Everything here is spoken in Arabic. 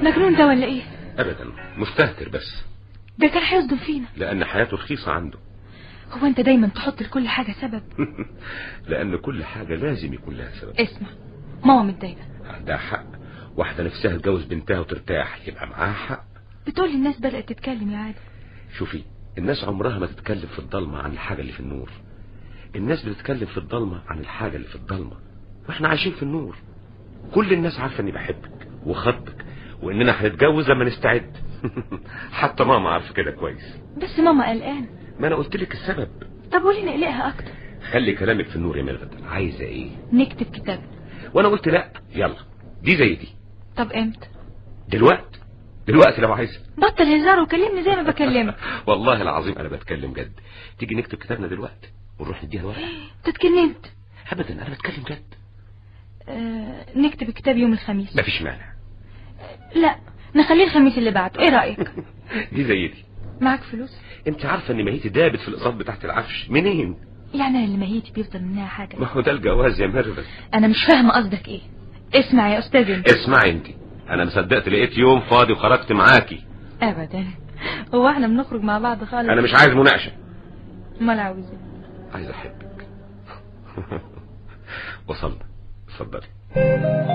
مجنون ده ولا ايه؟ ابدا مستهتر بس. ده كان هيصدم فينا. لان حياته رخيصة عنده. هو انت دايما تحط لكل حاجة سبب؟ لان كل حاجة لازم يكون لها سبب. اسمع، ماما متضايقة. عندها حق، واحدة نفسها تجوز بنتها وترتاح يبقى معاها حق. بتقولي الناس بدأت تتكلم يا عادل. شوفي، الناس عمرها ما تتكلم في الضلمة عن الحاجة اللي في النور. الناس بتتكلم في الضلمة عن الحاجة اللي في الضلمة، واحنا عايشين في النور. كل الناس عارفة اني بحبك وخطبك واننا هنتجوز لما نستعد. حتى ماما عارفة كده كويس. بس ماما قلقان. ما انا قلت لك السبب. طب وليه نقلقها اكتر؟ خلي كلامك في النور يا ميرفت. عايزة ايه؟ نكتب كتاب. وانا قلت لا، يلا دي زي دي. طب امتى؟ دلوقتي لو عايزة. بطل هزار وكلمني زي ما بكلمك. والله العظيم انا بتكلم جد. تيجي نكتب كتابنا دلوقتي ونروح نديها الورقة. تتكلمت؟ ابدا انا بتكلم جد. نكتب الكتاب يوم الخميس. مفيش مانع. لا، نخليه الخميس اللي بعده، ايه رأيك؟ دي زي دي. معاك فلوس؟ انت عارفة ان مهيتي دابت في الاقساط بتاعت العفش. منين؟ يعني اللي مهيتي بيفضل منها حاجة؟ ما هو ده الجواز يا ميرفت. انا مش فاهمة قصدك ايه. اسمع يا استاذ انت. اسمعي انت، انا مصدقت لقيت يوم فاضي وخرجت معاكي. ابدا، هو احنا بنخرج مع بعض خالص؟ انا مش عايز مناقشة. امال عاوز ايه؟ عايز احبك. وصلنا. اتفضلي.